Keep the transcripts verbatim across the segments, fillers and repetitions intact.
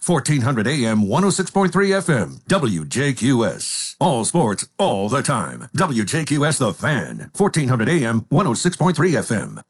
fourteen hundred A M, one oh six point three F M, W J Q S. All sports, all the time. W J Q S The Fan, fourteen hundred A M, one oh six point three F M.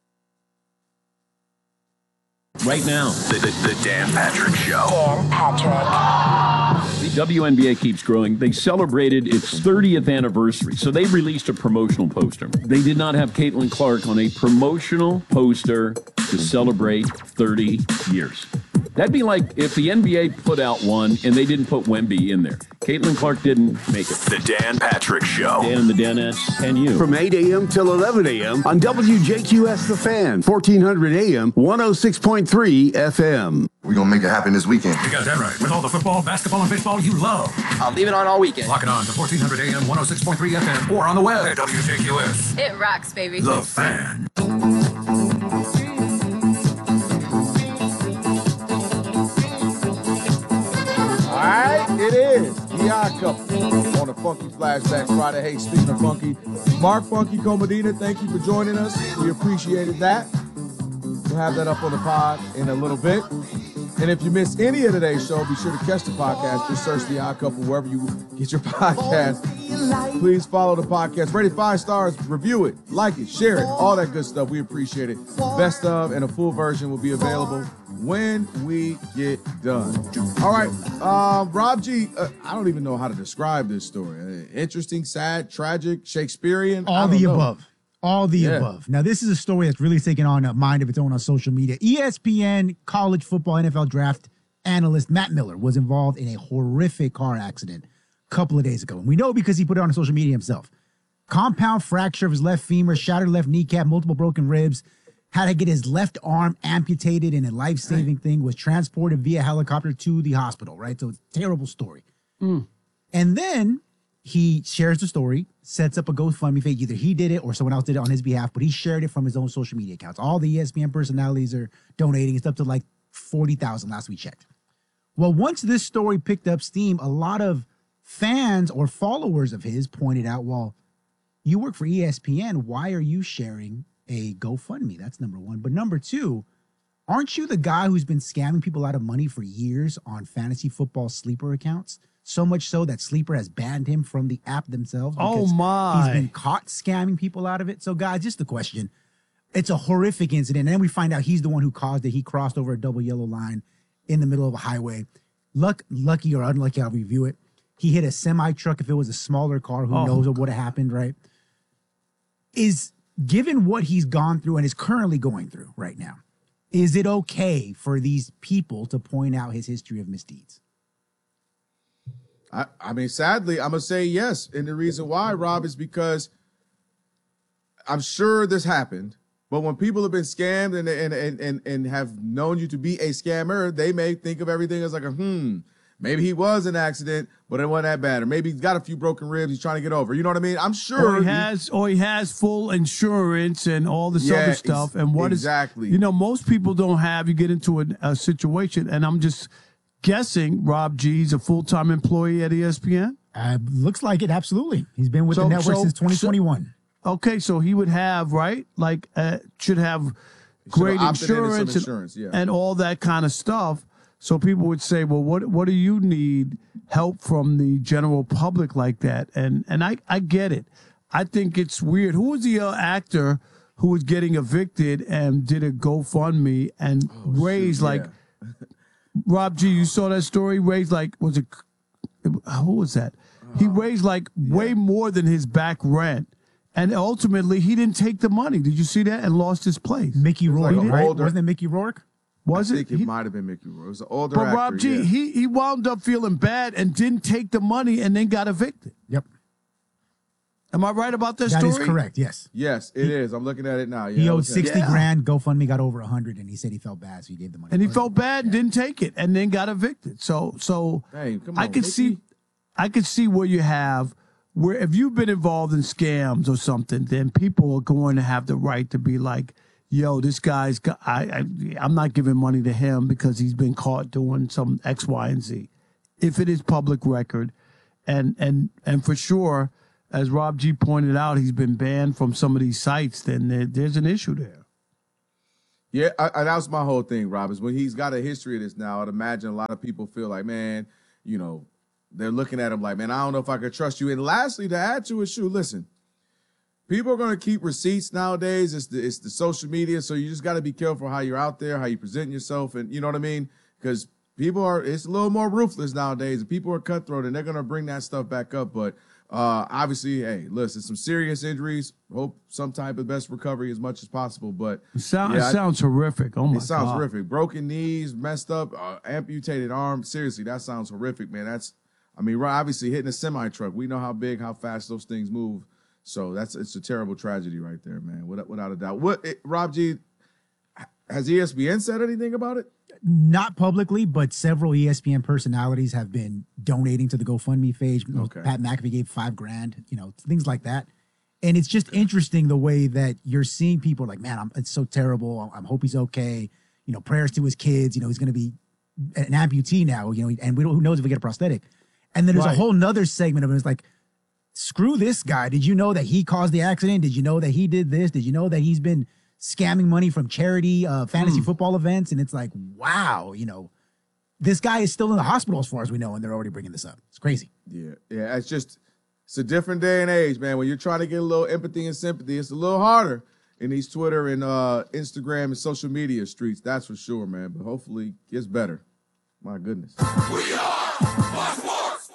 Right now, the, the, the Dan Patrick Show. Dan Patrick. The W N B A keeps growing. They celebrated its thirtieth anniversary, so they released a promotional poster. They did not have Caitlin Clark on a promotional poster to celebrate thirty years. That'd be like if the N B A put out one and they didn't put Wemby in there. Caitlin Clark didn't make it. The Dan Patrick Show. Dan and the Danettes and you. From eight A M till eleven A M on W J Q S The Fan, fourteen hundred A M, one oh six point three F M. We're going to make it happen this weekend. You got that right. With all the football, basketball, and baseball you love. I'll leave it on all weekend. Lock it on to fourteen hundred A M, one oh six point three F M, or on the web at W J Q S. It rocks, baby. The Fan. All right, it is the Odd Couple on a Funky Flashback Friday. Hey, speaking of funky, Mark Funky Comedina, thank you for joining us. We appreciated that. We'll have that up on the pod in a little bit. And if you missed any of today's show, be sure to catch the podcast. Just search the Odd Couple wherever you get your podcast. Please follow the podcast. Rate it five stars, review it, like it, share it, all that good stuff. We appreciate it. Best of and a full version will be available when we get done. All right, um, Rob G, uh, I don't even know how to describe this story. Uh, interesting, sad, tragic, Shakespearean. All the know. above. All the Yeah. above. Now, this is a story that's really taken on a mind of its own on social media. E S P N college football N F L draft analyst Matt Miller was involved in a horrific car accident a couple of days ago. And we know because he put it on social media himself. Compound fracture of his left femur, shattered left kneecap, multiple broken ribs, had to get his left arm amputated in a life-saving right. thing, was transported via helicopter to the hospital, right? So it's a terrible story. Mm. And then he shares the story, sets up a GoFundMe page. Either he did it or someone else did it on his behalf, but he shared it from his own social media accounts. All the E S P N personalities are donating. It's up to like forty thousand last we checked. Well, once this story picked up steam, a lot of fans or followers of his pointed out, well, you work for E S P N. Why are you sharing a GoFundMe? That's number one. But number two, aren't you the guy who's been scamming people out of money for years on fantasy football sleeper accounts? So much so that Sleeper has banned him from the app themselves. Oh, my. He's been caught scamming people out of it. So, guys, just a question. It's a horrific incident. And then we find out he's the one who caused it. He crossed over a double yellow line in the middle of a highway. Luck, lucky or unlucky, I'll review it. He hit a semi-truck. If it was a smaller car, who oh. knows what would have happened, right? Is, given what he's gone through and is currently going through right now, is it okay for these people to point out his history of misdeeds? I, I mean, sadly, I'm going to say yes. And the reason why, Rob, is because I'm sure this happened. But when people have been scammed and, and, and, and, and have known you to be a scammer, they may think of everything as like a, hmm, maybe he was an accident, but it wasn't that bad. Or maybe he's got a few broken ribs he's trying to get over. You know what I mean? I'm sure. Or he has, or he has full insurance and all this Yeah, other stuff. And what is exactly. You know, most people don't have, you get into a, a situation, and I'm just guessing Rob G is a full-time employee at E S P N? Uh, looks like it, absolutely. He's been with So- the network so- since twenty twenty-one. so- okay, so he would have, right? Like, uh, should have great opted into some insurance, insurance, and, yeah. and all that kind of stuff. So people would say, well, what what do you need help from the general public like that? And and I, I get it. I think it's weird. Who was the uh, actor who was getting evicted and did a GoFundMe and Oh, raised shoot, like, yeah. Rob G, you saw that story? Raised like, was it, who was that? He raised like way more than his back rent. And ultimately, he didn't take the money. Did you see that? And lost his place. Mickey Rourke, like an right? older- Wasn't it Mickey Rourke? Was I it? think it He- might have been Mickey Rourke. It was an older But actor, Rob G, yeah. he he wound up feeling bad and didn't take the money and then got evicted. Yep. Am I right about that, That story? is correct, yes. Yes, it is. I'm looking at it now. Yeah, He that owed was him. sixty Yeah. grand. GoFundMe got over one hundred, and he said he felt bad, so he gave the money. And he But- felt bad and didn't take it and then got evicted. So so Dang, come I on, could Mickey. see I could see where you have where if you've been involved in scams or something, then people are going to have the right to be like, yo, this guy's got, I, I I'm not giving money to him because he's been caught doing some X, Y, and Z. If it is public record, and and and for sure, as Rob G pointed out, he's been banned from some of these sites, then there, there's an issue there. Yeah, I, I, that was my whole thing, Rob, is when he's got a history of this now, I'd imagine a lot of people feel like, man, you know, they're looking at him like, man, I don't know if I could trust you. And lastly, to add to his shoe, listen, people are going to keep receipts nowadays. It's the, it's the social media, so you just got to be careful how you're out there, how you present yourself, and you know what I mean? Because people are, it's a little more ruthless nowadays, and people are cutthroat, and they're going to bring that stuff back up. But uh, obviously, hey, listen, some serious injuries. Hope some type of best recovery as much as possible. But it, sound, yeah, it sounds horrific. Oh my It sounds God. horrific. Broken knees, messed up, uh, amputated arm. Seriously, that sounds horrific, man. That's, I mean, we're obviously hitting a semi truck. We know how big, how fast those things move. So that's it's a terrible tragedy right there, man. Without, without a doubt. What it, Rob G, has E S P N said anything about it? Not publicly, but several E S P N personalities have been donating to the GoFundMe page. You know, Okay. Pat McAfee gave five grand, you know, things like that. And it's just interesting the way that you're seeing people like, man, I'm, it's so terrible. I, I hope he's okay. You know, prayers to his kids. You know, he's going to be an amputee now, you know, and we don't, who knows if we get a prosthetic. And then there's Right. a whole nother segment of it. It's like, screw this guy. Did you know that he caused the accident? Did you know that he did this? Did you know that he's been scamming money from charity uh, fantasy football events? And it's like, wow, you know, this guy is still in the hospital as far as we know, and they're already bringing this up. It's crazy. Yeah, yeah. It's just, it's a different day and age, man. When you're trying to get a little empathy and sympathy, it's a little harder in these Twitter and uh, Instagram and social media streets. That's for sure, man. But hopefully it gets better. My goodness. We are Fox Sports.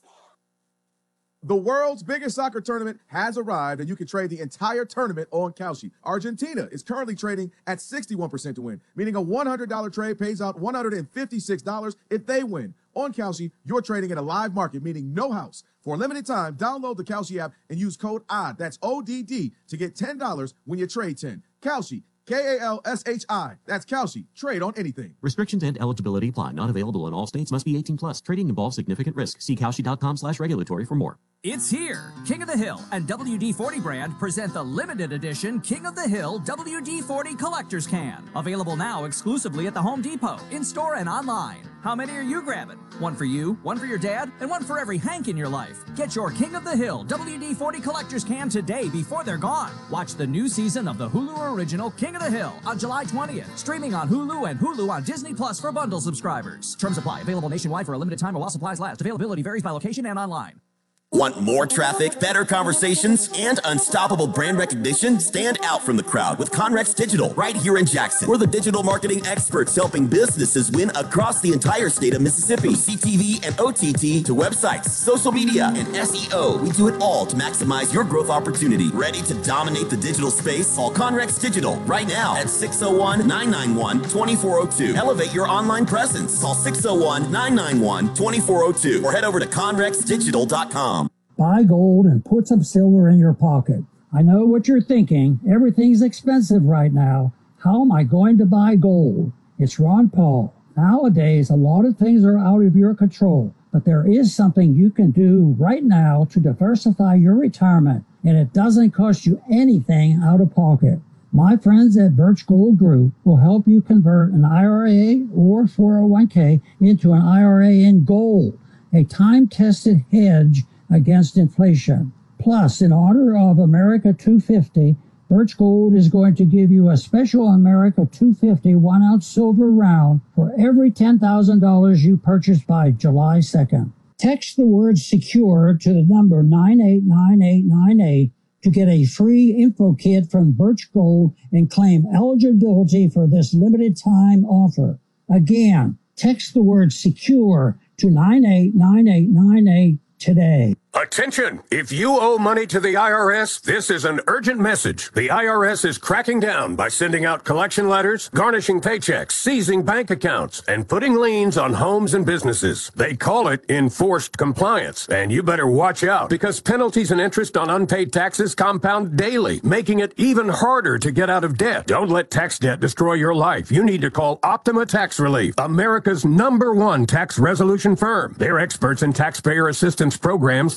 The world's biggest soccer tournament has arrived, and you can trade the entire tournament on Kalshi. Argentina is currently trading at sixty-one percent to win, meaning a one hundred dollars trade pays out one hundred fifty-six dollars if they win. On Kalshi, you're trading at a live market, meaning no house. For a limited time, download the Kalshi app and use code O D D, that's O D D, to get ten dollars when you trade ten. Kalshi, K A L S H I. That's Kalshi. Trade on anything. Restrictions and eligibility apply. Not available in all states. Must be eighteen plus. Trading involves significant risk. See Kalshi.com slash regulatory for more. It's here. King of the Hill and W D forty brand present the limited edition King of the Hill W D forty Collector's Can. Available now exclusively at the Home Depot, in-store and online. How many are you grabbing? One for you, one for your dad, and one for every Hank in your life. Get your King of the Hill W D forty Collector's Can today before they're gone. Watch the new season of the Hulu original King of the Hill on July twentieth. Streaming on Hulu and Hulu on Disney Plus for bundle subscribers. Terms apply. Available nationwide for a limited time or while supplies last. Availability varies by location and online. Want more traffic, better conversations, and unstoppable brand recognition? Stand out from the crowd with Conrex Digital right here in Jackson. We're the digital marketing experts helping businesses win across the entire state of Mississippi. From C T V and O T T to websites, social media, and S E O. We do it all to maximize your growth opportunity. Ready to dominate the digital space? Call Conrex Digital right now at six oh one, nine nine one, two four oh two. Elevate your online presence. Call six oh one, nine nine one, two four oh two or head over to conrex digital dot com. Buy gold and put some silver in your pocket. I know what you're thinking. Everything's expensive right now. How am I going to buy gold? It's Ron Paul. Nowadays, a lot of things are out of your control, but there is something you can do right now to diversify your retirement, and it doesn't cost you anything out of pocket. My friends at Birch Gold Group will help you convert an I R A or four oh one k into an I R A in gold, a time-tested hedge against inflation. Plus, in honor of America two fifty, Birch Gold is going to give you a special America two fifty one-ounce silver round for every ten thousand dollars you purchase by July second. Text the word SECURE to the number nine eight nine eight nine eight to get a free info kit from Birch Gold and claim eligibility for this limited time offer. Again, text the word SECURE to nine eight nine eight nine eight today. Attention! If you owe money to the I R S, this is an urgent message. The I R S is cracking down by sending out collection letters, garnishing paychecks, seizing bank accounts, and putting liens on homes and businesses. They call it enforced compliance, and you better watch out because penalties and interest on unpaid taxes compound daily, making it even harder to get out of debt. Don't let tax debt destroy your life. You need to call Optima Tax Relief, America's number one tax resolution firm. They're experts in taxpayer assistance programs that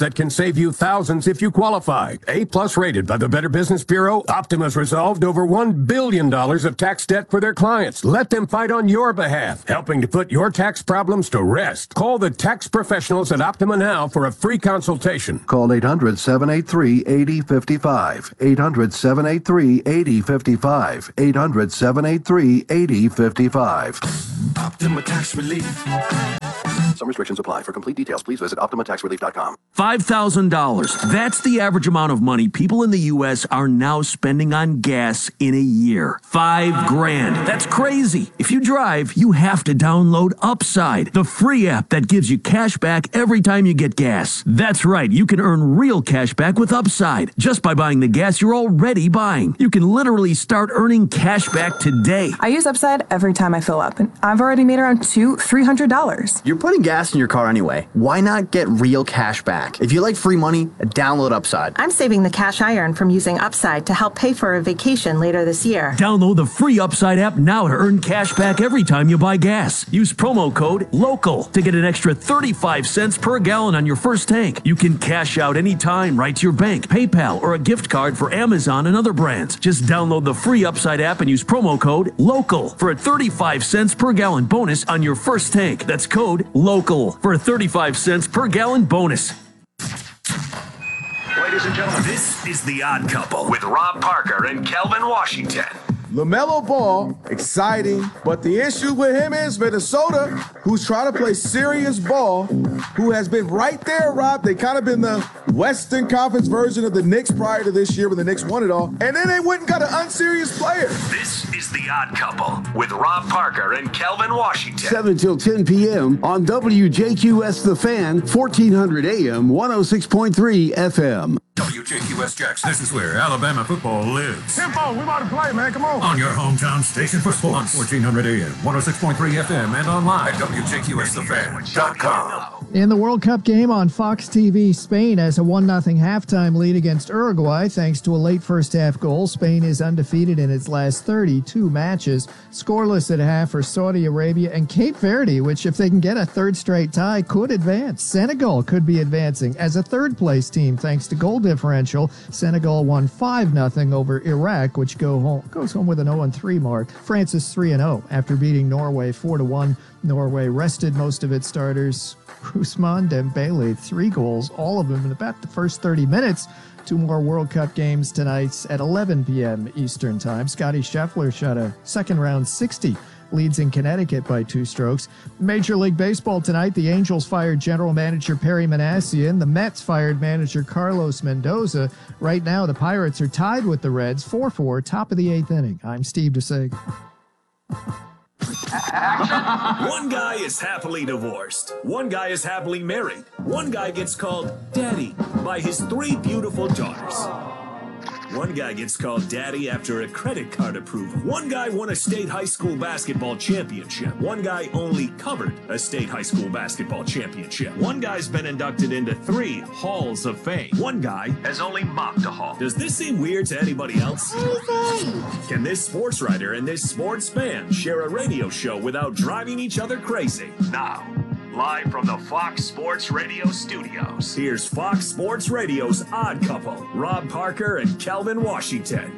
that can save you thousands if you qualify. A-plus rated by the Better Business Bureau, Optima's resolved over one billion dollars of tax debt for their clients. Let them fight on your behalf, helping to put your tax problems to rest. Call the tax professionals at Optima now for a free consultation. Call eight hundred, seven eight three, eight zero five five. eight hundred, seven eight three, eight zero five five. eight hundred, seven eight three, eight zero five five. Optima Tax Relief. Some restrictions apply. For complete details, please visit optima tax relief dot com. five thousand dollars. That's the average amount of money people in the U S are now spending on gas in a year. Five grand. That's crazy. If you drive, you have to download Upside, the free app that gives you cash back every time you get gas. That's right. You can earn real cash back with Upside just by buying the gas you're already buying. You can literally start earning cash back today. I use Upside every time I fill up, and I've already made around two, three hundred dollars. You're putting gas in your car anyway. Why not get real cash back? If you like free money, download Upside. I'm saving the cash I earn from using Upside to help pay for a vacation later this year. Download the free Upside app now to earn cash back every time you buy gas. Use promo code LOCAL to get an extra thirty-five cents per gallon on your first tank. You can cash out anytime right to your bank, PayPal, or a gift card for Amazon and other brands. Just download the free Upside app and use promo code LOCAL for a thirty-five cents per gallon bonus on your first tank. That's code LOCAL for a thirty-five cents per gallon bonus. Ladies and gentlemen, this is The Odd Couple with Rob Parker and Kelvin Washington. LaMelo Ball, exciting, but the issue with him is Minnesota, who's trying to play serious ball, who has been right there, Rob. They kind of been the Western Conference version of the Knicks prior to this year when the Knicks won it all, and then they went and got an unserious player. This is The Odd Couple with Rob Parker and Kelvin Washington. seven till ten p.m. on W J Q S The Fan, fourteen hundred A M, one oh six point three F M. W J Q S Jackson. This is where Alabama football lives. Tempo, we about to play, man. Come on. On your hometown station for sports. fourteen hundred A M, one oh six point three F M, and online at W J Q S the fan dot com. In the World Cup game on Fox T V, Spain has a one nothing halftime lead against Uruguay thanks to a late first-half goal. Spain is undefeated in its last thirty-two matches. Scoreless at half for Saudi Arabia and Cape Verde, which, if they can get a third straight tie, could advance. Senegal could be advancing as a third-place team thanks to goal differential. Senegal won five nothing over Iraq, which go home, goes home with an oh and three mark. France is three and oh after beating Norway four to one. Norway rested most of its starters. Ousmane Dembele, three goals, all of them in about the first thirty minutes. Two more World Cup games tonight at eleven p.m. Eastern Time. Scotty Scheffler shot a second-round sixty. Leads in Connecticut by two strokes. Major League Baseball tonight, the Angels fired general manager Perry Manassian. The Mets fired manager Carlos Mendoza. Right now, the Pirates are tied with the Reds, four four, top of the eighth inning. I'm Steve DeSager. One guy is happily divorced. One guy is happily married. One guy gets called daddy by his three beautiful daughters. One guy gets called daddy after a credit card approval. One guy won a state high school basketball championship. One guy only covered a state high school basketball championship. One guy's been inducted into three halls of fame. One guy has only mopped a hall. Does this seem weird to anybody else? Can this sports writer and this sports fan share a radio show without driving each other crazy? Now, live from the Fox Sports Radio studios, here's Fox Sports Radio's Odd Couple, Rob Parker and Kelvin Washington.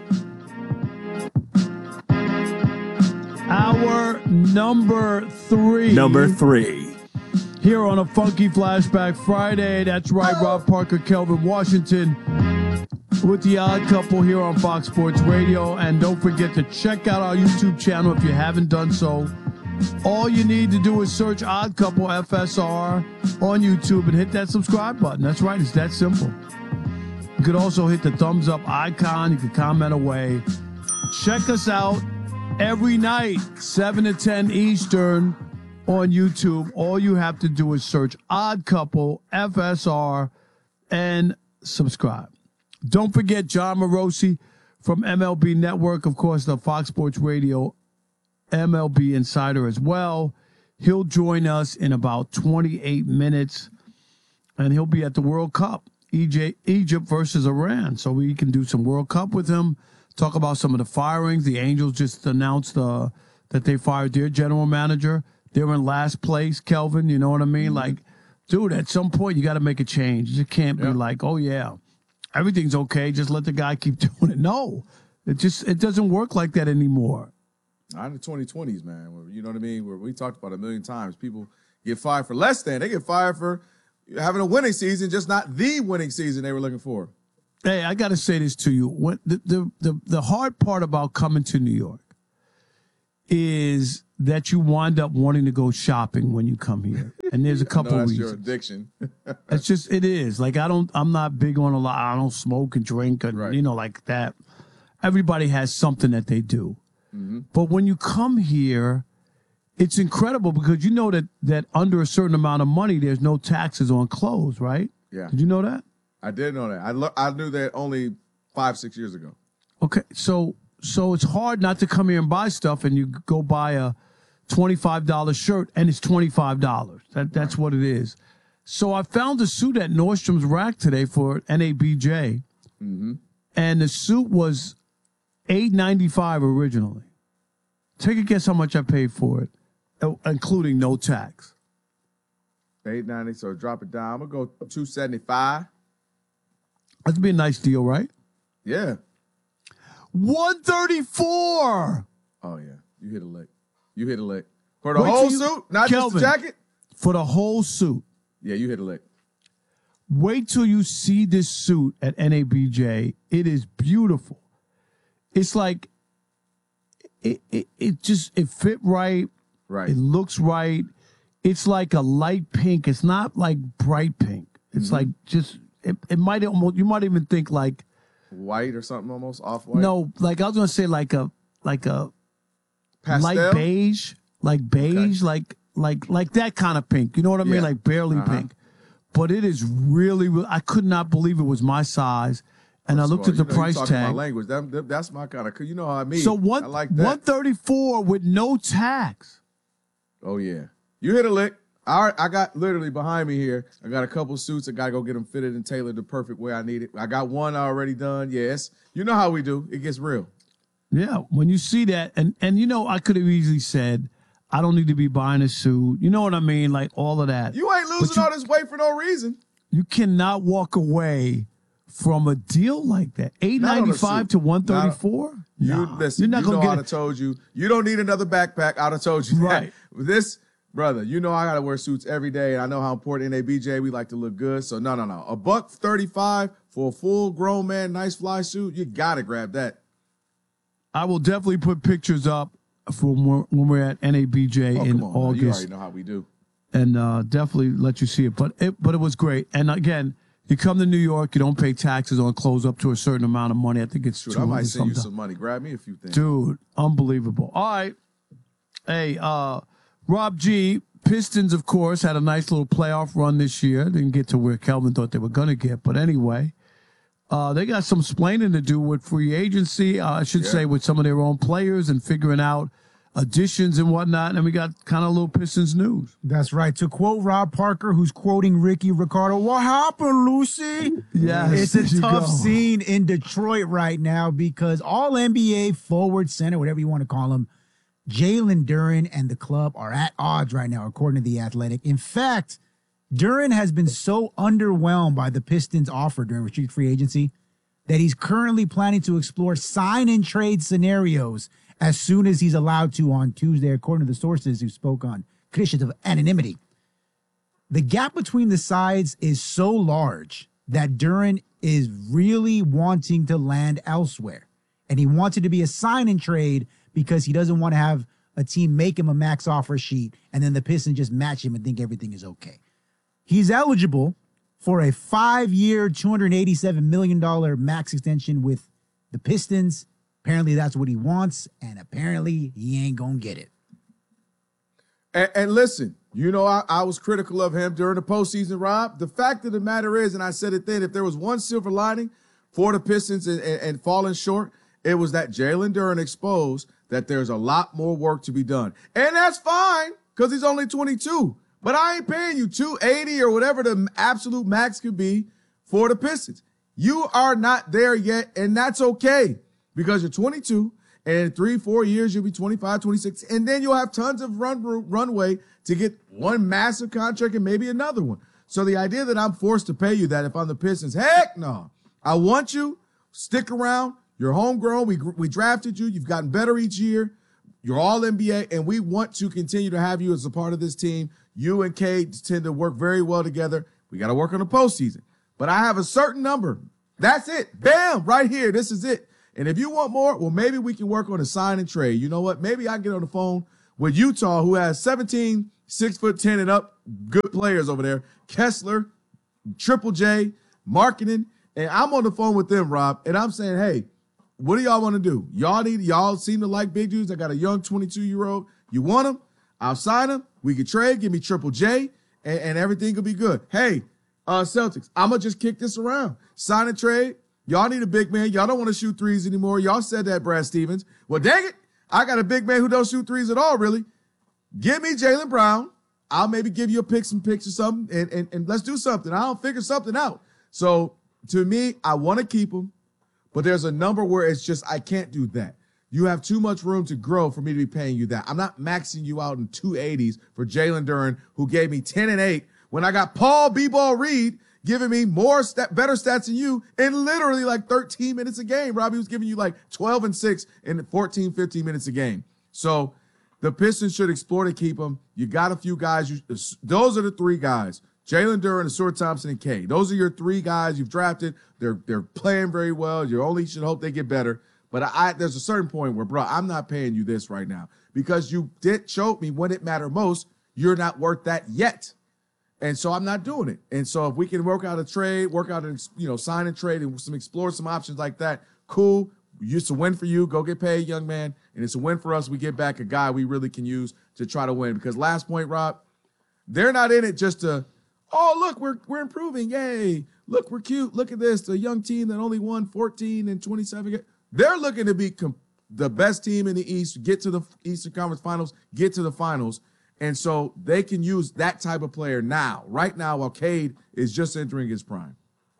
Our number three. Number three. Here on a Funky Flashback Friday. That's right, Rob Parker, Kelvin Washington with the Odd Couple here on Fox Sports Radio. And don't forget to check out our YouTube channel if you haven't done so. All you need to do is search Odd Couple F S R on YouTube and hit that subscribe button. That's right. It's that simple. You could also hit the thumbs up icon. You can comment away. Check us out every night, seven to ten Eastern on YouTube. All you have to do is search Odd Couple F S R and subscribe. Don't forget John Morosi from M L B Network, of course, the Fox Sports Radio M L B Insider as well. He'll join us in about twenty-eight minutes, and he'll be at the World Cup, E J, Egypt versus Iran. So we can do some World Cup with him, talk about some of the firings. The Angels just announced uh, that they fired their general manager. They're in last place, Kelvin. You know what I mean? Like, dude, at some point you got to make a change. You can't Yeah. be like, oh yeah, everything's okay. Just let the guy keep doing it. No, it just it doesn't work like that anymore. Not in the twenty twenties, man. Where, you know what I mean? Where we talked about a million times. People get fired for less than. They get fired for having a winning season, just not the winning season they were looking for. Hey, I got to say this to you. What the, the the the hard part about coming to New York is that you wind up wanting to go shopping when you come here, and there's a couple no, that's reasons. your addiction. It's just it is like I don't I'm not big on a lot. I don't smoke and drink and Right. you know like that. Everybody has something that they do, Mm-hmm. but when you come here, it's incredible because you know that that under a certain amount of money, there's no taxes on clothes, right? Yeah. Did you know that? I did know that. I lo- I knew that only five, six years ago. Okay, so so it's hard not to come here and buy stuff, and you go buy a twenty-five dollar shirt, and it's twenty-five dollars. That that's what it is. So I found a suit at Nordstrom's Rack today for N A B J, Mm-hmm. and the suit was eight ninety-five originally. Take a guess how much I paid for it, uh, including no tax. eight ninety, so drop it down. I'm going to go two seventy-five. That'd be a nice deal, right? Yeah. one thirty-four. Oh, yeah. You hit a lick. You hit a lick. For the Wait whole till you- suit, not Kelvin, just the jacket? For the whole suit. Yeah, you hit a lick. Wait till you see this suit at N A B J. It is beautiful. It's like it, it, it just it fit right. Right. It looks right. It's like a light pink. It's not like bright pink. It's Mm-hmm. like just it, it might almost you might even think like White or something almost, off-white? no, like I was gonna say like a like a Pastel? light beige, like beige, like like like that kind of pink. You know what I mean? Yeah. Like barely Uh-huh. pink. But it is really, really. I could not believe it was my size, and I looked Well, at the you know, price you talking tag. My language. That, that- that's my kind of, you know how I mean. So one I like that. one thirty four with no tax. Oh, yeah. You hit a lick. I, I got literally behind me here. I got a couple suits. I got to go get them fitted and tailored the perfect way I need it. I got one already done. Yes. You know how we do. It gets real. Yeah, when you see that, and and you know, I could have easily said, I don't need to be buying a suit. You know what I mean? Like all of that. You ain't losing But you- all this weight for no reason. You cannot walk away from a deal like that. Eight Not on a ninety five suit. to one thirty four. You listen. You're not you gonna know get I'd it. have told you. You don't need another backpack. I'd have told you that. Right. This brother, you know I gotta wear suits every day, and I know how important N A B J. We like to look good. So no, no, no. A buck thirty-five for a full grown man, nice fly suit. You gotta grab that. I will definitely put pictures up for when we're, when we're at N A B J Oh, in come on, now. You August, already know how we do. and uh, definitely let you see it. But it but it was great. And again, you come to New York, you don't pay taxes on clothes up to a certain amount of money. I think it's Shoot, two I might hundred send you something. some money. Grab me a few things. Dude, unbelievable. All right. Hey, uh, Rob G, Pistons, of course, had a nice little playoff run this year. Didn't get to where Kelvin thought they were going to get. But anyway, uh, they got some splaining to do with free agency, uh, I should Yeah. say, with some of their own players and figuring out additions and whatnot. And we got kind of a little Pistons news. That's right. To quote Rob Parker, who's quoting Ricky Ricardo, what happened, Lucy? Yes, It's there a you tough go. scene in Detroit right now because all N B A forward center, whatever you want to call him, Jalen Duren and the club are at odds right now, according to The Athletic. In fact, Duren has been so underwhelmed by the Pistons' offer during restricted free agency that he's currently planning to explore sign and trade scenarios as soon as he's allowed to on Tuesday, according to the sources who spoke on conditions of anonymity. The gap between the sides is so large that Duren is really wanting to land elsewhere. And he wants it to be a sign and trade because he doesn't want to have a team make him a max offer sheet and then the Pistons just match him and think everything is okay. He's eligible for a five-year, two hundred eighty-seven million dollars max extension with the Pistons. Apparently that's what he wants, and apparently he ain't gonna get it. And, and listen, you know, I, I was critical of him during the postseason, Rob. The fact of the matter is, and I said it then, if there was one silver lining for the Pistons and, and, and falling short, it was that Jalen Duren exposed that there's a lot more work to be done. And that's fine, because he's only twenty-two. But I ain't paying you two eighty or whatever the absolute max could be for the Pistons. You are not there yet, and that's okay, because you're twenty-two, and in three, four years, you'll be twenty-five, twenty-six, and then you'll have tons of run runway to get one massive contract and maybe another one. So the idea that I'm forced to pay you that if I'm the Pistons, heck no. I want you. Stick around. You're homegrown. We we drafted you. You've gotten better each year. You're all N B A, and we want to continue to have you as a part of this team. You and Cade tend to work very well together. We got to work on the postseason. But I have a certain number. That's it. Bam, right here. This is it. And if you want more, well, maybe we can work on a sign and trade. You know what? Maybe I can get on the phone with Utah, who has seventeen, six foot ten and up good players over there. Kessler, Triple J, marketing. And I'm on the phone with them, Rob, and I'm saying, hey, what do y'all want to do? Y'all need, y'all seem to like big dudes. I got a young twenty-two-year-old. You want him? I'll sign him. We can trade. Give me Triple J, and, and everything will be good. Hey, uh, Celtics, I'm going to just kick this around. Sign and trade. Y'all need a big man. Y'all don't want to shoot threes anymore. Y'all said that, Brad Stevens. Well, dang it. I got a big man who don't shoot threes at all, really. Give me Jaylen Brown. I'll maybe give you a pick, some picks or something, and, and, and let's do something. I'll figure something out. So, to me, I want to keep him, but there's a number where it's just I can't do that. You have too much room to grow for me to be paying you that. I'm not maxing you out in two eighties for Jalen Duren, who gave me ten and eight when I got Paul B-Ball Reed giving me more stat, better stats than you in literally like thirteen minutes a game. Robbie was giving you like twelve and six in fourteen, fifteen minutes a game. So the Pistons should explore to keep him. You got a few guys. You, those are the three guys. Jalen Duren, Asur Thompson, and K. Those are your three guys you've drafted. They're they're playing very well. You only should hope they get better. But I, there's a certain point where, bro, I'm not paying you this right now because you did show me when it mattered most, you're not worth that yet. And so I'm not doing it. And so if we can work out a trade, work out a, you know, sign and trade and some explore some options like that, cool. It's a win for you. Go get paid, young man. And it's a win for us. We get back a guy we really can use to try to win. Because last point, Rob, they're not in it just to, oh, look, we're we're improving. Yay. Look, we're cute. Look at this. The young team that only won fourteen and twenty-seven. They're looking to be comp- the best team in the East, get to the Eastern Conference Finals, get to the finals. And so they can use that type of player now, right now, while Cade is just entering his prime.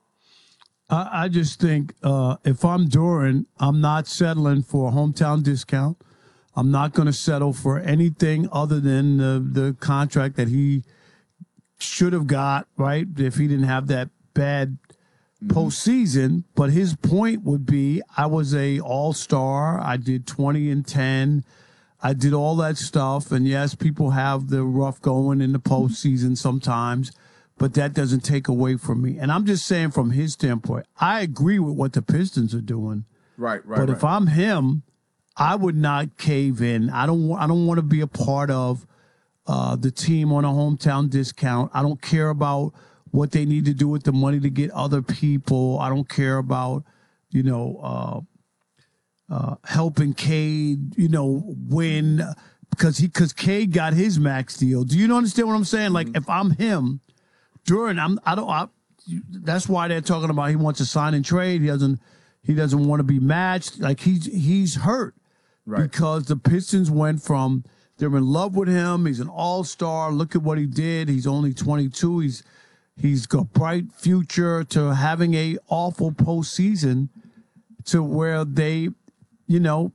I, I just think uh, if I'm Duren, I'm not settling for a hometown discount. I'm not going to settle for anything other than the, the contract that he should have got, right, if he didn't have that bad postseason. But his point would be, I was a all-star. I did twenty and ten. I did all that stuff. And yes, people have the rough going in the postseason sometimes, but that doesn't take away from me. And I'm just saying from his standpoint, I agree with what the Pistons are doing. Right, right, But right. if I'm him, I would not cave in. I don't I don't want to be a part of uh, the team on a hometown discount. I don't care about what they need to do with the money to get other people. I don't care about, you know, uh, uh, helping Cade, you know, win because he because Cade got his max deal. Do you understand what I'm saying? Like, if I'm him, Duren, I'm I don't. I, that's why they're talking about he wants to sign and trade. He doesn't. He doesn't want to be matched. Like he's he's hurt, right? Because the Pistons went from they're in love with him. He's an all-star. Look at what he did. He's only twenty-two. He's He's got a bright future to having a awful postseason to where they, you know,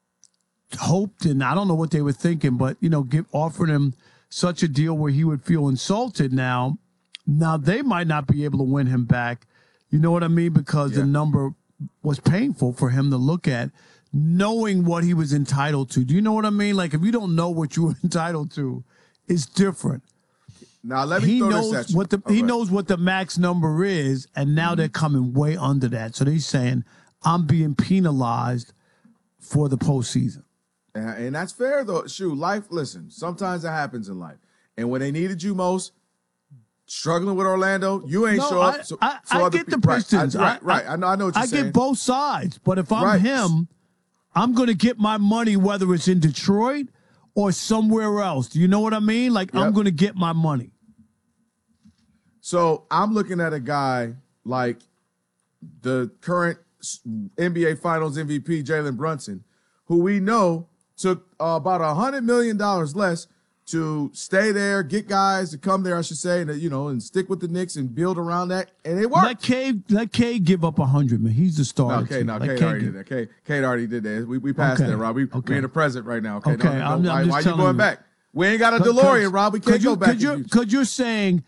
hoped, and I don't know what they were thinking, but, you know, give, offered him such a deal where he would feel insulted now. Now, they might not be able to win him back. You know what I mean? Because yeah. the number was painful for him to look at, knowing what he was entitled to. Do you know what I mean? Like, if you don't know what you were entitled to, it's different. Now let me he throw knows this at you. what the oh, he knows what the max number is, and now mm-hmm. they're coming way under that. So they're saying I'm being penalized for the postseason, and, and that's fair though. Shoot, life. Listen, sometimes that happens in life, and when they needed you most, struggling with Orlando, you ain't no, show up. I, So, I, so I get the Pistons. Right, right, right. I, I know. I know what you're I saying. I get both sides, but if I'm right. him, I'm going to get my money whether it's in Detroit or somewhere else. Do you know what I mean? Like, yep. I'm going to get my money. So I'm looking at a guy like the current N B A Finals M V P, Jalen Brunson, who we know took uh, about one hundred million dollars less to stay there, get guys to come there, I should say, and, you know, and stick with the Knicks and build around that, and it worked. Let Cade, let Cade give up one hundred, man. He's the star. No, Cade, no, Cade already did that. Cade, Cade already did that. We, we passed okay. that, Rob. We, okay. We're in the present right now. Okay, okay. no, no, I'm, why, I'm why just are you going you. back? We ain't got a DeLorean, Rob. We can't you, go back. Because you're, you're saying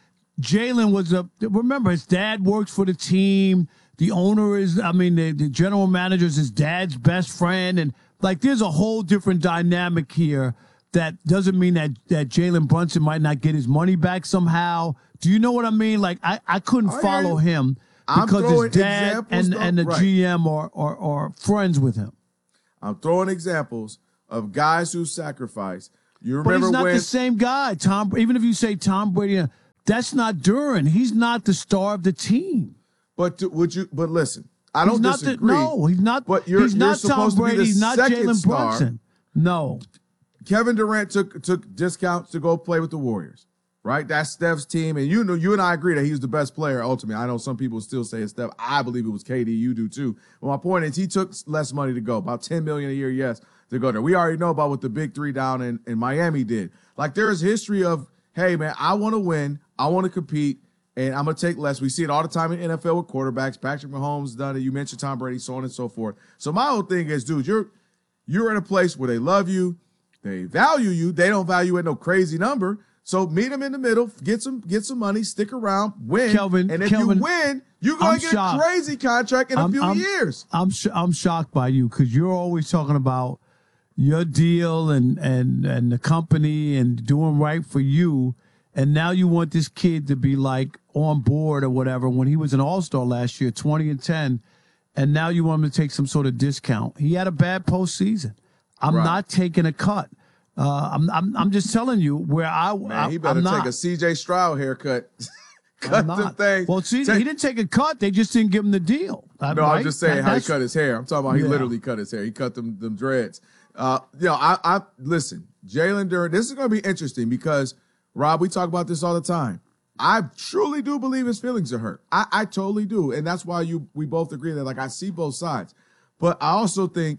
Jalen was a, remember, his dad works for the team. The owner is, I mean, the, the general manager is his dad's best friend. And, like, there's a whole different dynamic here that doesn't mean that, that Jalen Brunson might not get his money back somehow. Do you know what I mean? Like, I, I couldn't I follow him I'm because throwing his dad examples, and, though. and the Right. G M are, are, are friends with him. I'm throwing examples of guys who sacrifice. You But remember he's not when the same guy. Tom, even if you say Tom Brady, that's not Duran. He's not the star of the team. But to, would you? But listen, I don't he's not disagree. The, no, he's not. But you're, he's you're not supposed Tom to be Brady. the He's not second Jalen star. Brunson. No. Kevin Durant took took discounts to go play with the Warriors, right? That's Steph's team, and you know, you and I agree that he was the best player ultimately. I know some people still say it's Steph. I believe it was K D. You do too. But my point is, he took less money to go, about ten million a year, yes, to go there. We already know about what the big three down in, in Miami did. Like, there is history of, hey man, I want to win, I want to compete, and I'm gonna take less. We see it all the time in N F L with quarterbacks. Patrick Mahomes done it. You mentioned Tom Brady, so on and so forth. So my whole thing is, dude, you're you're in a place where they love you. They value you. They don't value at no crazy number. So meet them in the middle, get some get some money, stick around, win. Kelvin, and if Kelvin, you win, you're going I'm to get shocked. a crazy contract in a I'm, few I'm, years. I'm sh- I'm shocked by you because you're always talking about your deal and and and the company and doing right for you, and now you want this kid to be like on board or whatever. When he was an All-Star last year, twenty and ten, and now you want him to take some sort of discount. He had a bad postseason. I'm Right. not taking a cut. Uh, I'm, I'm I'm just telling you where I. Man, he I, better I'm take not. a C J Stroud haircut. I'm Cut not. them things. Well, see, Take- he didn't take a cut. They just didn't give him the deal. Uh, No, right? I'm just saying That- how he that's- cut his hair. I'm talking about he Yeah. literally cut his hair. He cut them them dreads. Uh, you know, I, I listen, Jalen Duran. This is going to be interesting because Rob, we talk about this all the time. I truly do believe his feelings are hurt. I, I totally do, and that's why you we both agree that like I see both sides. But I also think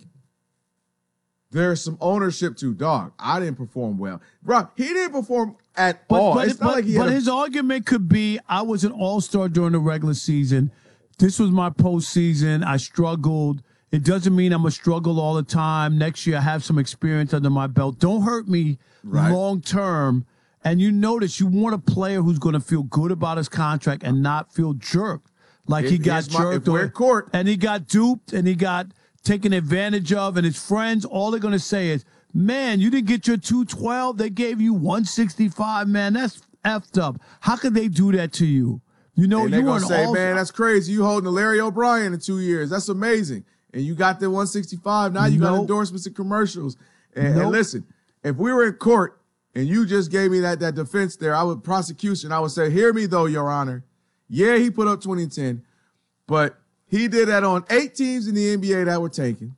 there's some ownership to dog. I didn't perform well, Rob. He didn't perform at But, all. but, It's not but- like he but had a- his argument could be, I was an all-star during the regular season. This was my postseason. I struggled. It doesn't mean I'm going to struggle all the time. Next year, I have some experience under my belt. Don't hurt me Right. long-term. And you notice you want a player who's going to feel good about his contract and not feel jerked. Like he If- got here's my- jerked. if we're or- in court- and he got duped and he got taken advantage of. And his friends, all they're going to say is, man, you didn't get your two twelve. They gave you one sixty-five. Man, that's effed up. How could they do that to you? You know, and you they're were gonna an say, all- man, that's crazy. You holding a Larry O'Brien in two years. That's amazing. And you got the one sixty-five. Now you got Nope. endorsements and commercials. And, and Nope. listen, if we were in court and you just gave me that that defense there, I would prosecution. I would say, hear me though, Your Honor. Yeah, he put up twenty and ten, but he did that on eight teams in the N B A that were taken.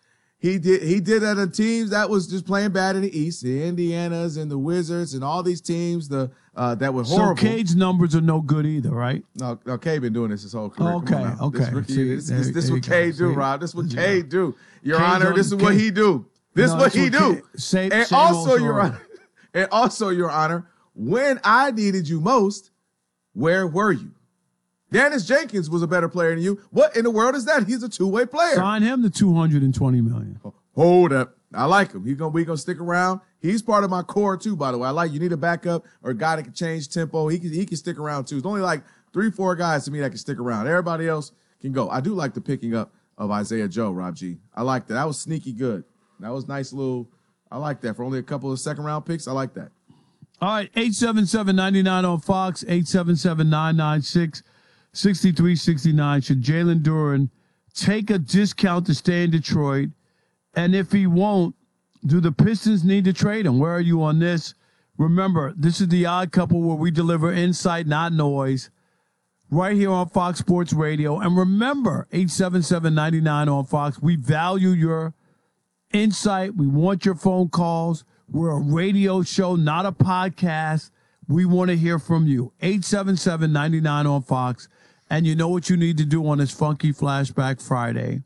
He did he did that on teams that was just playing bad in the East, the Indianas and the Wizards and all these teams the uh, that were horrible. So Cade's numbers are no good either, right? No, no, Cade been doing this his whole career. Okay, Come on now. okay. This, rookie, See, this, there- this, this there what you go. Cade do, See? Rob. This what Yeah. Cade do. Your Cade's Honor, on- this is what Cade- he do. This No, what that's he what do. Cade- same- and same also, old Your story. Honor, and also, Your Honor, when I needed you most, where were you? Dennis Jenkins was a better player than you. What in the world is that? He's a two-way player. Sign him to two hundred twenty million dollars. Hold up. I like him. He's gonna we gonna stick around. He's part of my core too, by the way. I like you need a backup or a guy that can change tempo. He can he can stick around too. There's only like three, four guys to me that can stick around. Everybody else can go. I do like the picking up of Isaiah Joe, Rob G. I like that. That was sneaky good. That was nice little. I like that for only a couple of second round picks. I like that. All right, eight seven seven, nine nine on Fox, eight seven seven, nine nine six, six three six nine. Should Jalen Duran take a discount to stay in Detroit? And if he won't, do the Pistons need to trade him? Where are you on this? Remember, this is the Odd Couple where we deliver insight, not noise, right here on Fox Sports Radio. And remember, eight seven seven, nine nine on Fox. We value your insight. We want your phone calls. We're a radio show, not a podcast. We want to hear from you. eight seven seven, nine nine on Fox. And you know what you need to do on this Funky Flashback Friday,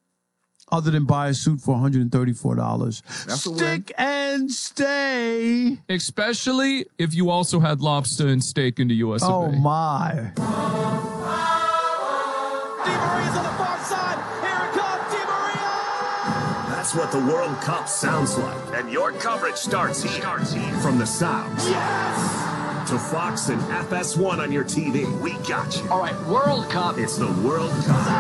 other than buy a suit for one hundred thirty-four dollars. That's a win. Stick and stay. Especially if you also had lobster and steak in the U S of A. Oh, my. That's what the World Cup sounds like. And your coverage starts here. Starts here. From the South. Yes! to Fox and F S one on your T V. We got you. All right, World Cup. It's the World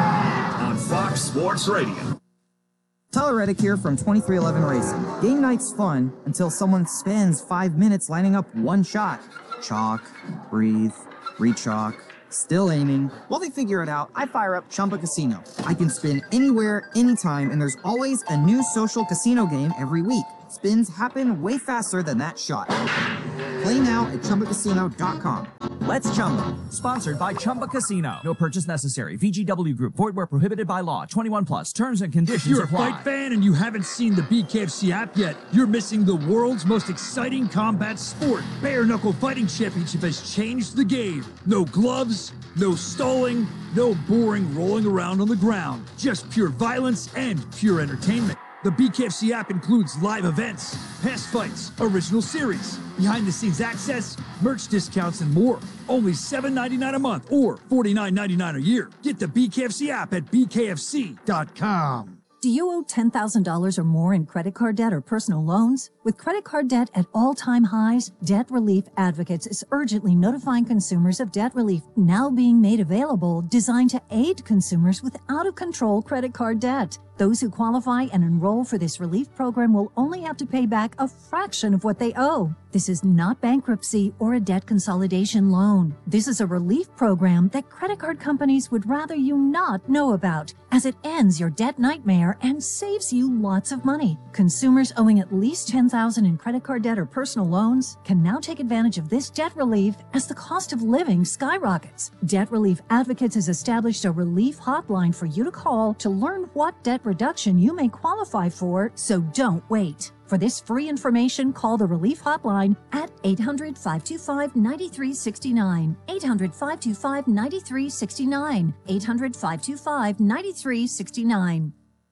Cup on Fox Sports Radio. Tyler Reddick here from twenty-three eleven Racing. Game night's fun until someone spends five minutes lining up one shot. Chalk, breathe, re-chalk, still aiming. While they figure it out, I fire up Chumba Casino. I can spin anywhere, anytime, and there's always a new social casino game every week. Spins happen way faster than that shot. Play now at Chumba Casino dot com. Let's Chumba. Sponsored by Chumba Casino. No purchase necessary. V G W Group. Void where prohibited by law. twenty-one plus. Terms and conditions If you're apply. a fight fan and you haven't seen the B K F C app yet, you're missing the world's most exciting combat sport. Bare Knuckle Fighting Championship has changed the game. No gloves, no stalling, no boring rolling around on the ground. Just pure violence and pure entertainment. The B K F C app includes live events, past fights, original series, behind-the-scenes access, merch discounts, and more. Only seven ninety-nine a month or forty-nine ninety-nine a year. Get the B K F C app at B K F C dot com. Do you owe ten thousand dollars or more in credit card debt or personal loans? With credit card debt at all-time highs, Debt Relief Advocates is urgently notifying consumers of debt relief now being made available, designed to aid consumers with out-of-control credit card debt. Those who qualify and enroll for this relief program will only have to pay back a fraction of what they owe. This is not bankruptcy or a debt consolidation loan. This is a relief program that credit card companies would rather you not know about, as it ends your debt nightmare and saves you lots of money. Consumers owing at least ten thousand dollars in credit card debt or personal loans can now take advantage of this debt relief as the cost of living skyrockets. Debt Relief Advocates has established a relief hotline for you to call to learn what debt reduction you may qualify for, so don't wait. For this free information, call the Relief Hotline at eight hundred, five two five, nine three six nine, eight hundred, five two five, nine three six nine, eight hundred, five two five, nine three six nine.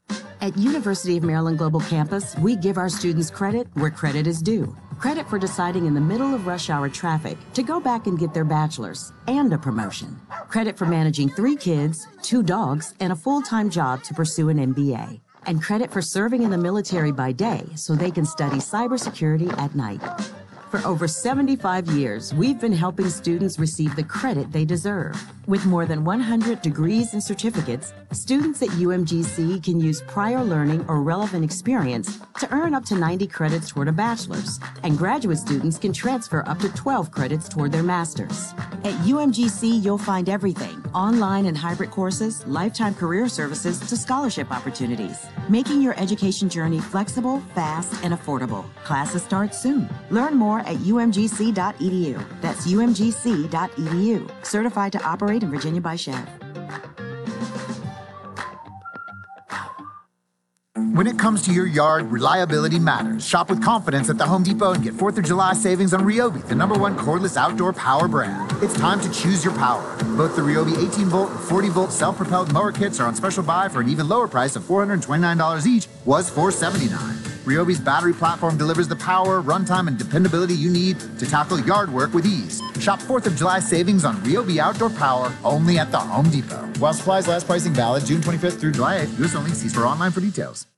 At University of Maryland Global Campus, we give our students credit where credit is due. Credit for deciding in the middle of rush hour traffic to go back and get their bachelor's and a promotion. Credit for managing three kids, two dogs, and a full-time job to pursue an M B A. And credit for serving in the military by day so they can study cybersecurity at night. For over seventy-five years, we've been helping students receive the credit they deserve. With more than one hundred degrees and certificates, students at U M G C can use prior learning or relevant experience to earn up to ninety credits toward a bachelor's, and graduate students can transfer up to twelve credits toward their master's. At U M G C, you'll find everything: online and hybrid courses, lifetime career services to scholarship opportunities, making your education journey flexible, fast, and affordable. Classes start soon. Learn more at U M G C dot E D U. That's U M G C dot E D U. Certified to operate in Virginia by Chev. When it comes to your yard, reliability matters. Shop with confidence at the Home Depot and get fourth of July savings on Ryobi, the number one cordless outdoor power brand. It's time to choose your power. Both the Ryobi eighteen volt and forty volt self-propelled mower kits are on special buy for an even lower price of four hundred twenty-nine dollars each, was four hundred seventy-nine dollars. Ryobi's battery platform delivers the power, runtime, and dependability you need to tackle yard work with ease. Shop fourth of July savings on Ryobi outdoor power only at the Home Depot. While supplies last, pricing valid June twenty-fifth through July eighth. U S only. See store online for details.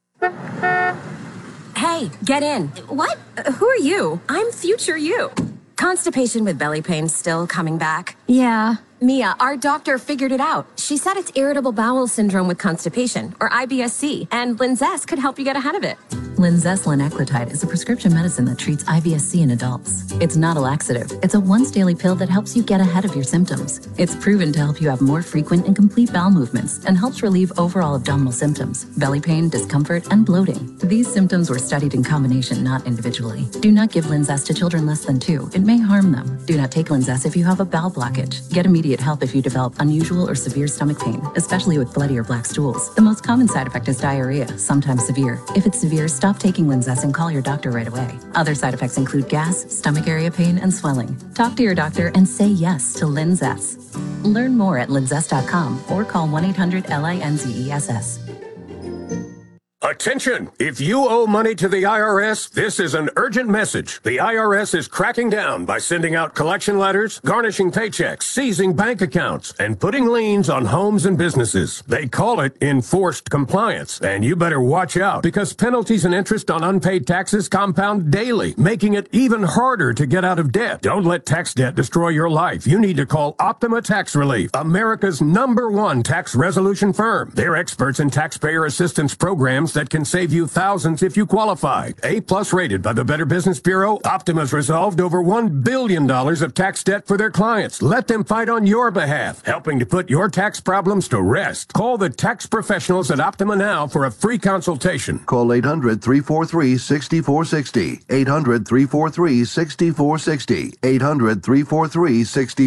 Hey, get in. What? Uh, who are you? I'm future you. Constipation with belly pain still coming back? Yeah. Mia, our doctor figured it out. She said it's irritable bowel syndrome with constipation, or I B S C, and Linzess could help you get ahead of it. Linzess linaclotide is a prescription medicine that treats I B S C in adults. It's not a laxative. It's a once-daily pill that helps you get ahead of your symptoms. It's proven to help you have more frequent and complete bowel movements and helps relieve overall abdominal symptoms, belly pain, discomfort, and bloating. These symptoms were studied in combination, not individually. Do not give Linzess to children less than two. It may harm them. Do not take Linzess if you have a bowel blockage. Get immediate help if you develop unusual or severe stomach pain, especially with bloody or black stools. The most common side effect is diarrhea, sometimes severe. If it's severe, stop taking Linzess and call your doctor right away. Other side effects include gas, stomach area pain, and swelling. Talk to your doctor and say yes to Linzess. Learn more at linzess dot com or call one eight hundred L I N Z E S S. Attention! If you owe money to the I R S, this is an urgent message. The I R S is cracking down by sending out collection letters, garnishing paychecks, seizing bank accounts, and putting liens on homes and businesses. They call it enforced compliance, and you better watch out because penalties and interest on unpaid taxes compound daily, making it even harder to get out of debt. Don't let tax debt destroy your life. You need to call Optima Tax Relief, America's number one tax resolution firm. They're experts in taxpayer assistance programs that can save you thousands if you qualify. A-plus rated by the Better Business Bureau, Optima's resolved over one billion dollars of tax debt for their clients. Let them fight on your behalf, helping to put your tax problems to rest. Call the tax professionals at Optima now for a free consultation. Call eight hundred, three four three, six four six zero. eight hundred, three four three, six four six zero. eight hundred, three four three, six